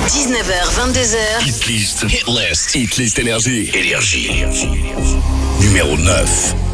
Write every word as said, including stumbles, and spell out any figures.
dix-neuf heures vingt-deux heures. Hit List. Hit List. Hit List Énergie. Énergie. Numéro neuf.